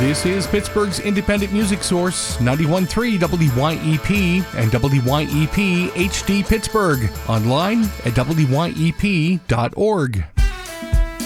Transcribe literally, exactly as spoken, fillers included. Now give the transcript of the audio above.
This is Pittsburgh's independent music source, ninety-one point three W Y E P and W Y E P H D Pittsburgh. Online at W Y E P dot org.